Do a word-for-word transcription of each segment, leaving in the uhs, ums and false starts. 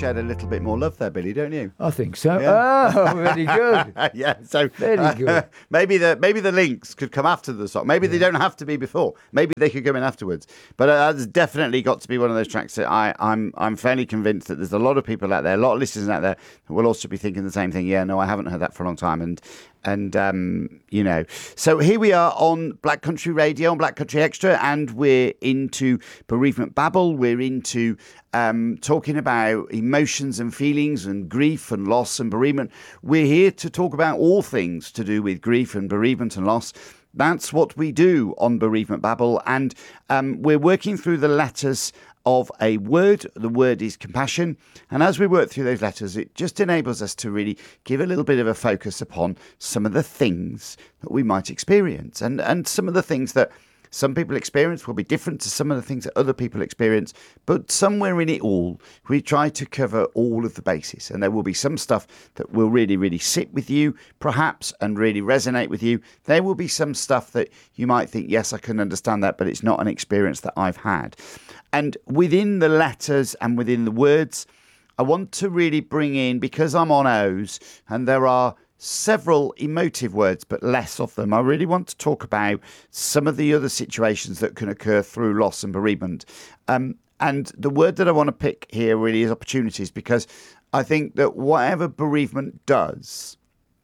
shared a little bit more love there, Billy, don't you? I think so. Yeah. Oh, very good. yeah, so Very uh, good. maybe the maybe the links could come after the song. Maybe yeah. they don't have to be before. Maybe they could come in afterwards. But uh, that's definitely got to be one of those tracks that I, I'm I'm fairly convinced that there's a lot of people out there, a lot of listeners out there, who will also be thinking the same thing. Yeah, no, I haven't heard that for a long time, and. And, um, you know, so here we are on Black Country Radio, on Black Country Extra, and we're into bereavement babble. We're into um, talking about emotions and feelings and grief and loss and bereavement. We're here to talk about all things to do with grief and bereavement and loss. That's what we do on Bereavement Babble. And um, we're working through the letters of a word. The word is compassion. And as we work through those letters, it just enables us to really give a little bit of a focus upon some of the things that we might experience. And, and some of the things that some people experience will be different to some of the things that other people experience. But somewhere in it all, we try to cover all of the bases. And there will be some stuff that will really, really sit with you, perhaps, and really resonate with you. There will be some stuff that you might think, yes, I can understand that, but it's not an experience that I've had. And within the letters and within the words, I want to really bring in, because I'm on O's and there are several emotive words, but less of them, I really want to talk about some of the other situations that can occur through loss and bereavement. Um, and the word that I want to pick here really is opportunities, because I think that whatever bereavement does,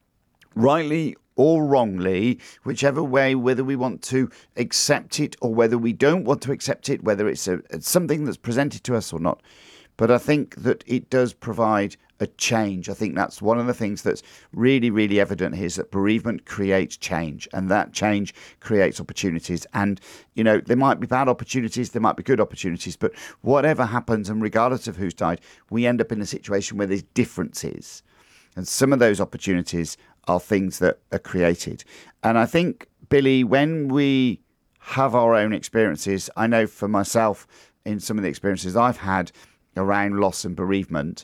rightly or wrongly, whichever way, whether we want to accept it or whether we don't want to accept it, whether it's, a, it's something that's presented to us or not. But I think that it does provide a change. I think that's one of the things that's really, really evident here, is that bereavement creates change, and that change creates opportunities. And, you know, there might be bad opportunities, there might be good opportunities, but whatever happens, and regardless of who's died, we end up in a situation where there's differences. And some of those opportunities are things that are created. And I think, Billy, when we have our own experiences, I know for myself, in some of the experiences I've had around loss and bereavement,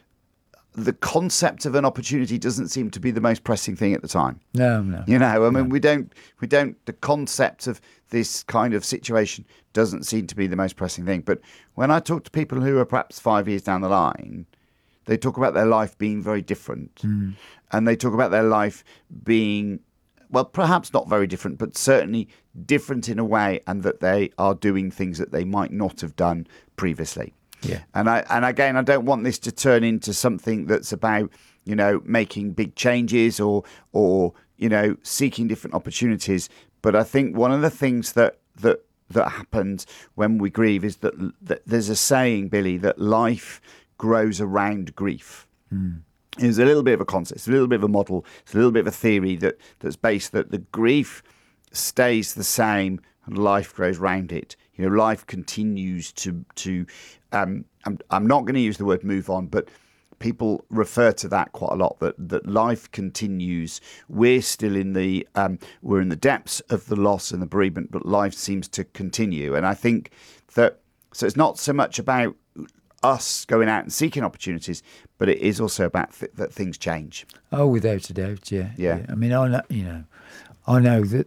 the concept of an opportunity doesn't seem to be the most pressing thing at the time. No, no. You know, I mean, no. we don't, we don't, the concept of this kind of situation doesn't seem to be the most pressing thing. But when I talk to people who are perhaps five years down the line, they talk about their life being very different. Mm. And they talk about their life being, well, perhaps not very different, but certainly different in a way, and that they are doing things that they might not have done previously. Yeah. And I and again, I don't want this to turn into something that's about, you know, making big changes or or, you know, seeking different opportunities. But I think one of the things that that that happens when we grieve is that, that there's a saying, Billy, that life grows around grief. Mm. It's a little bit of a concept, it's a little bit of a model, it's a little bit of a theory that that's based that the grief stays the same and life grows around it. You know, life continues to to. Um, I'm I'm not going to use the word move on, but people refer to that quite a lot. That that life continues. We're still in the um, we're in the depths of the loss and the bereavement, but life seems to continue. And I think that so it's not so much about us going out and seeking opportunities, but it is also about th- that things change. Oh, without a doubt, yeah. yeah. yeah. I mean, I know, you know, I know that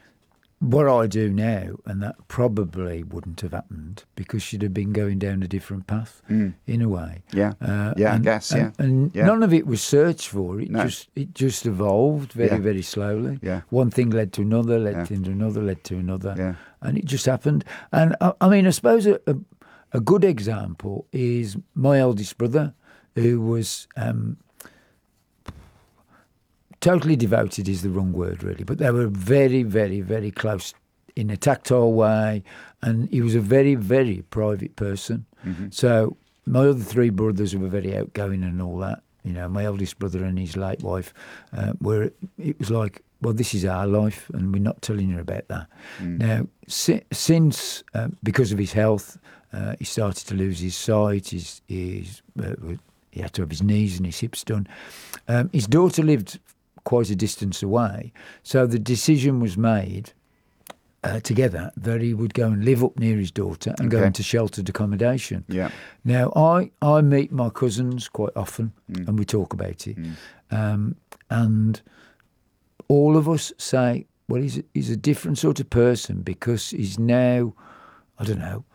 what I do now, and that probably wouldn't have happened because she'd have been going down a different path mm. in a way. Yeah, uh, yeah, and, I guess, yeah. And, and yeah. none of it was searched for. It no. just it just evolved very, yeah. very slowly. Yeah. One thing led to another, led yeah. to another, led to another. Yeah. And it just happened. And I, I mean, I suppose a, a, a good example is my eldest brother, who was... Um, totally devoted is the wrong word, really, but they were very, very, very close in a tactile way, and he was a very, very private person. Mm-hmm. So my other three brothers were very outgoing and all that. You know, my eldest brother and his late wife, uh, were it was like, well, this is our life, and we're not telling you about that. Mm. Now, si- since uh, because of his health, uh, he started to lose his sight. His, his uh, he had to have his knees and his hips done. Um, his daughter lived quite a distance away, so the decision was made uh, together that he would go and live up near his daughter and okay. go into sheltered accommodation. Yeah. Now I I meet my cousins quite often mm. and we talk about it, mm. um, and all of us say, well, he's a, he's a different sort of person because he's now, I don't know,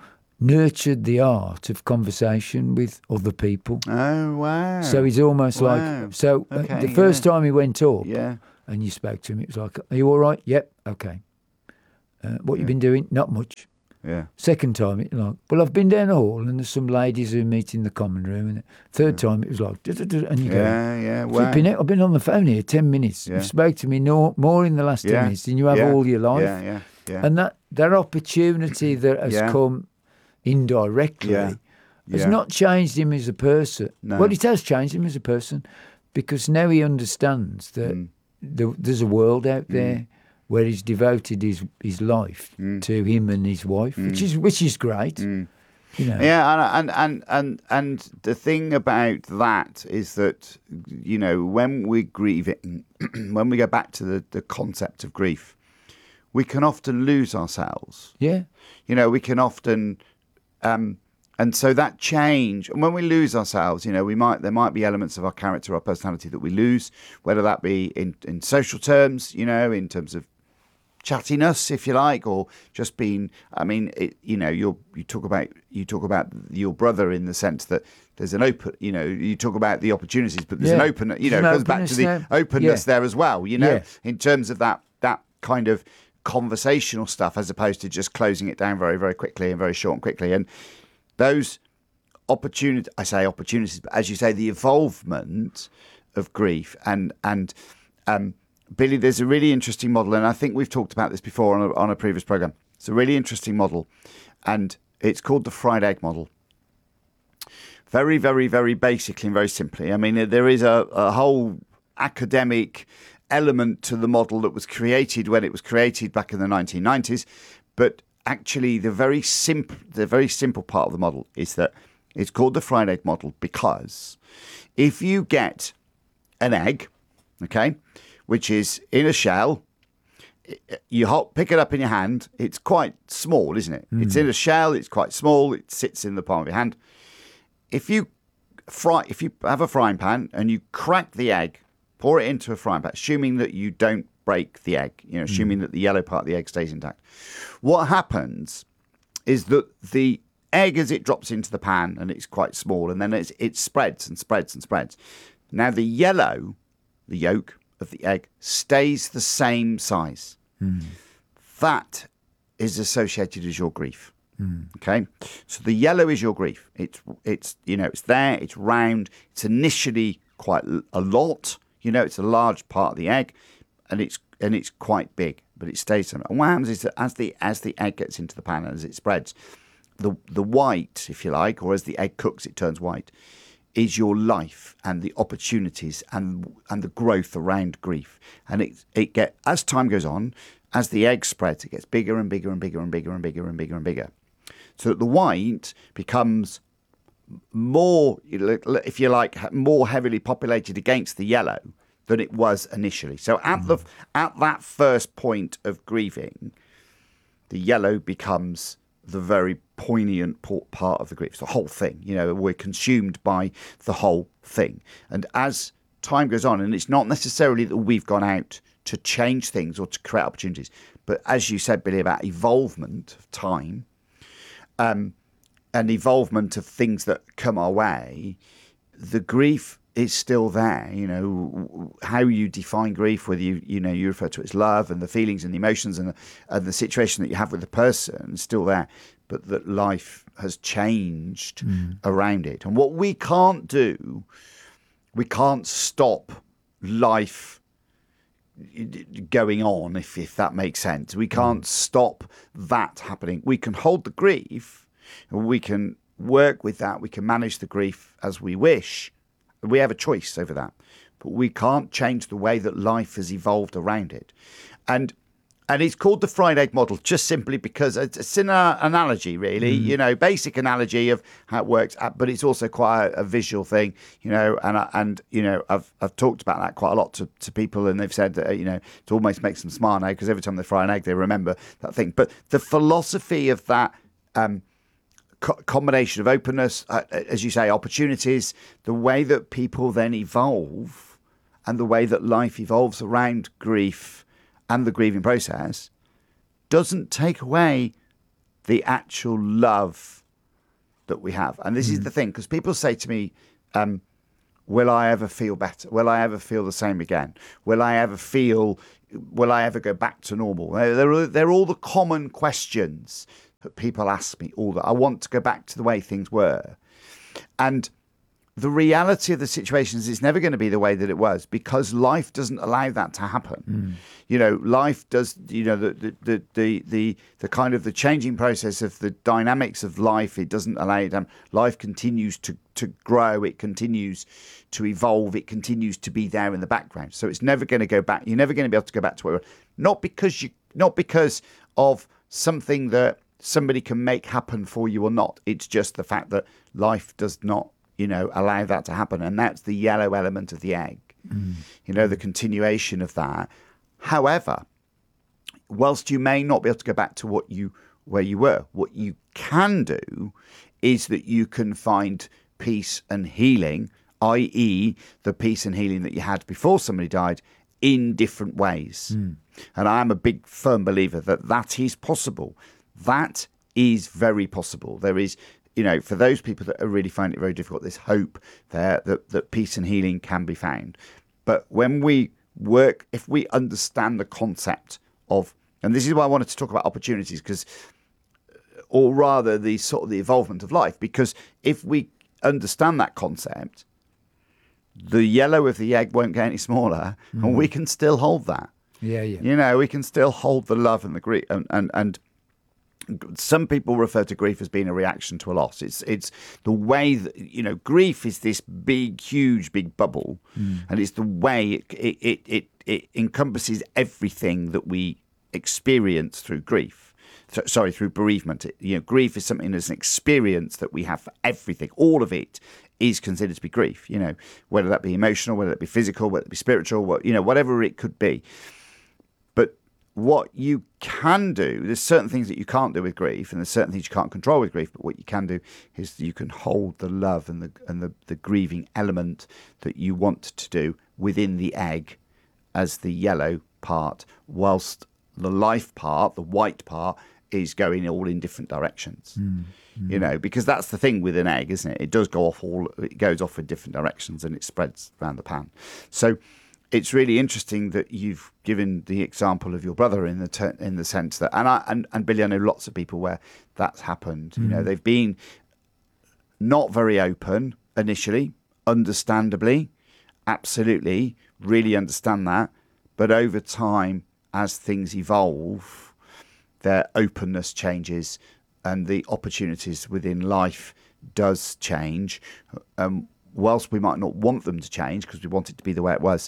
nurtured the art of conversation with other people. Oh, wow. So he's almost Wow. like, so uh, Okay, the first yeah. time he went up Yeah. and you spoke to him, it was like, are you all right? Yep, okay. Uh, what you been doing? Not much. Yeah. Second time, it was like, well, I've been down the hall and there's some ladies who meet in the common room. And third time, it was like, duh, duh, duh, and you go, Yeah, yeah. Wow. flipping it, I've been on the phone here ten minutes. Yeah. You've spoke to me no, more in the last ten Yeah. minutes than you have Yeah. all your life. Yeah, yeah, yeah. And that, that opportunity that has Yeah. come indirectly Yeah. has Yeah. not changed him as a person. No. Well, it has changed him as a person because now he understands that Mm. the, there's a world out there where he's devoted his his life Mm. to him and his wife, which is which is great. You know. Yeah, and, and and and and the thing about that is that, you know, when we're grieving, when we go back to the, the concept of grief, we can often lose ourselves. Yeah. You know, we can often, um, and so that change. And when we lose ourselves, you know, we might there might be elements of our character, our personality that we lose, whether that be in in social terms, you know, in terms of chattiness, if you like, or just being. I mean, it, you know, you you talk about you talk about your brother in the sense that there's an open. You know, you talk about the opportunities, but there's Yeah. an open. You know, There's it an goes back to the openness there. openness Yeah. there as well. You know, Yeah. in terms of that that kind of conversational stuff, as opposed to just closing it down very very quickly and very short and quickly. And those opportunities, I say opportunities, but as you say, the evolvement of grief and and um. Billy, there's a really interesting model, and I think we've talked about this before on a, on a previous program. It's a really interesting model, and it's called the fried egg model. Very, very, very basically and very simply. I mean, there is a, a whole academic element to the model that was created when it was created back in the nineteen nineties, but actually the very simple, the very simple part of the model is that it's called the fried egg model because if you get an egg, okay, which is in a shell, you hold, pick it up in your hand. It's quite small, isn't it? Mm. It's in a shell. It's quite small. It sits in the palm of your hand. If you fry, if you have a frying pan and you crack the egg, pour it into a frying pan, assuming that you don't break the egg, you know, assuming mm. that the yellow part of the egg stays intact. What happens is that the egg, as it drops into the pan, and it's quite small, and then it's, it spreads and spreads and spreads. Now the yellow, the yolk of the egg stays the same size. Mm. That is associated as your grief. Mm. Okay, so the yellow is your grief. It's it's you know it's there. It's round. It's initially quite a lot. You know, it's a large part of the egg, and it's and it's quite big, but it stays the same. And what happens is that as the as the egg gets into the pan and as it spreads, the the white, if you like, or as the egg cooks, it turns white, is your life and the opportunities and and the growth around grief. And it it get as time goes on, as the egg spreads, it gets bigger and bigger and bigger and bigger and bigger and bigger and bigger. So that the white becomes more, if you like, more heavily populated against the yellow than it was initially. So at mm. the at that first point of grieving, the yellow becomes the very poignant part of the grief. It's the whole thing. You know, we're consumed by the whole thing. And as time goes on, and it's not necessarily that we've gone out to change things or to create opportunities, but as you said, Billy, about evolvement of time, um, and evolvement of things that come our way, the grief is still there. You know, how you define grief, whether you, you know, you refer to it as love and the feelings and the emotions and the, and the situation that you have with the person is still there, but that life has changed mm. around it. And what we can't do, we can't stop life going on, if, if that makes sense. We can't mm. stop that happening. We can hold the grief, and we can work with that. We can manage the grief as we wish. We have a choice over that, but we can't change the way that life has evolved around it. And and it's called the fried egg model just simply because it's an uh, analogy, really, mm. you know, basic analogy of how it works, but it's also quite a, a visual thing, you know, and, and you know, I've I've talked about that quite a lot to, to people, and they've said that, you know, it almost makes them smile now because every time they fry an egg, they remember that thing. But the philosophy of that um combination of openness, uh, as you say, opportunities, the way that people then evolve and the way that life evolves around grief and the grieving process doesn't take away the actual love that we have. And this mm. is the thing, because people say to me, um, will I ever feel better? Will I ever feel the same again? Will I ever feel, will I ever go back to normal? They're, they're all the common questions that people ask me all that. I want to go back to the way things were. And the reality of the situation is it's never going to be the way that it was, because life doesn't allow that to happen. Mm. You know, life does, you know, the, the, the, the, the, the kind of the changing process of the dynamics of life, it doesn't allow it. Um, life continues to, to grow. It continues to evolve. It continues to be there in the background. So it's never going to go back. You're never going to be able to go back to where, not because you, not because of something that somebody can make happen for you or not. It's just the fact that life does not, you know, allow that to happen. And that's the yellow element of the egg, mm. you know, the continuation of that. However, whilst you may not be able to go back to what you, where you were, what you can do is that you can find peace and healing, that is the peace and healing that you had before somebody died, in different ways. Mm. And I'm a big firm believer that that is possible. That is very possible. There is, you know, for those people that are really find it very difficult, there's hope there that, that peace and healing can be found. But when we work, if we understand the concept of, and this is why I wanted to talk about opportunities, because, or rather the sort of the evolvement of life, because if we understand that concept, the yellow of the egg won't get any smaller, mm. and we can still hold that. Yeah, yeah. You know, we can still hold the love and the grief, and, and, and some people refer to grief as being a reaction to a loss. It's it's the way that, you know, grief is this big, huge, big bubble, mm. and it's the way it it, it it it encompasses everything that we experience through grief. So, sorry, through bereavement. It, you know, grief is something that's an experience that we have for everything. All of it is considered to be grief. You know, whether that be emotional, whether it be physical, whether it be spiritual, what, you know, whatever it could be. But what you can do, there's certain things that you can't do with grief, and there's certain things you can't control with grief, but what you can do is you can hold the love and the and the, the grieving element that you want to do within the egg as the yellow part, whilst the life part, the white part, is going all in different directions. Mm, mm. You know, because that's the thing with an egg, isn't it? It does go off all, it goes off in different directions and it spreads around the pan. So it's really interesting that you've given the example of your brother in the ter- in the sense that, and I and, and Billy, I know lots of people where that's happened. Mm. You know, they've been not very open initially, understandably, absolutely, really understand that. But over time, as things evolve, their openness changes and the opportunities within life does change. Um, whilst we might not want them to change because we want it to be the way it was,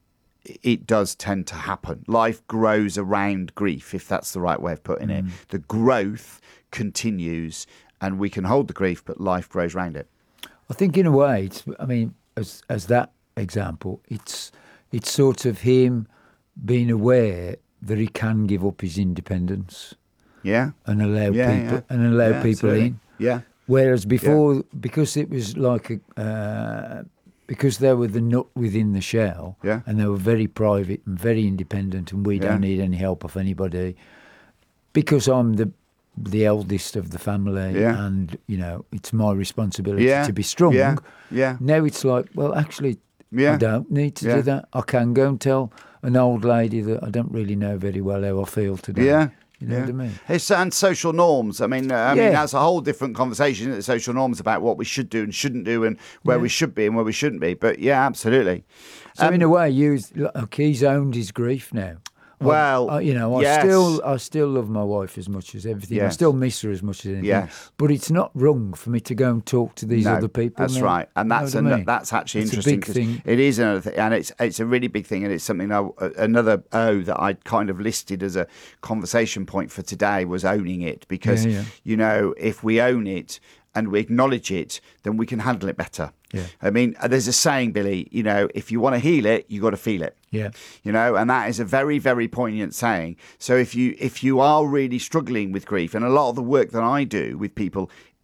it does tend to happen. Life grows around grief, if that's the right way of putting mm. it. The growth continues and we can hold the grief, but life grows around it. I think in a way, it's, I mean, as as that example, it's it's sort of him being aware that he can give up his independence. Yeah. And allow yeah, people yeah. and allow yeah, people absolutely. in. Yeah. Whereas before, yeah. because it was like a, uh, because they were the nut within the shell, yeah. and they were very private and very independent, and we yeah. don't need any help of anybody. Because I'm the the eldest of the family, yeah. and you know it's my responsibility yeah. to be strong. Yeah. yeah. Now it's like, well, actually, yeah. I don't need to yeah. do that. I can go and tell an old lady that I don't really know very well how I feel today. Yeah. You know yeah. what I mean? It's, and social norms. I mean, uh, I yeah. mean that's a whole different conversation. Isn't it? Social norms about what we should do and shouldn't do, and where yeah. we should be and where we shouldn't be. But yeah, absolutely. So um, in a way, you look, he's owned his grief now. Well, I, I, you know, I yes. still, I still love my wife as much as everything. Yes. I still miss her as much as anything. Yes. But it's not wrong for me to go and talk to these no, other people. That's now. right, and that's you know an, I mean? that's actually it's interesting. A big thing. It is another thing, and it's it's a really big thing, and it's something I, another O that I kind of listed as a conversation point for today was owning it, because yeah, yeah. you know, if we own it and we acknowledge it, then we can handle it better. Yeah. I mean, there's a saying, Billy, you know, if you want to heal it, you got to feel it. Yeah. You know, and that is a very, very poignant saying. So if you if you are really struggling with grief, and a lot of the work that I do with people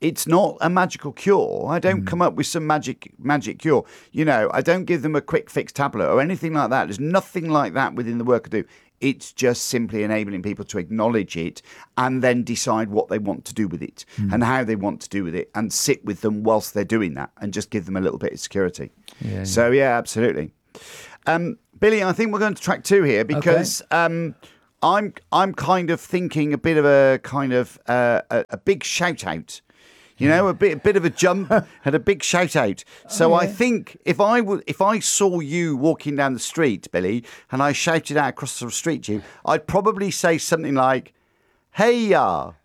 it's not a magical cure. I don't mm. come up with some magic magic cure. You know, I don't give them a quick fix tablet or anything like that. There's nothing like that within the work I do. It's just simply enabling people to acknowledge it and then decide what they want to do with it mm. and how they want to do with it and sit with them whilst they're doing that and just give them a little bit of security. Yeah, so, yeah, absolutely. Um, Billy, I think we're going to track two here because okay. um, I'm I'm kind of thinking a bit of a kind of uh, a, a big shout out. You know, a bit, a bit of a jump and a big shout out. So oh, yeah. I think if I would, if I saw you walking down the street, Billy, and I shouted out across the street to you, I'd probably say something like, "Hey ya,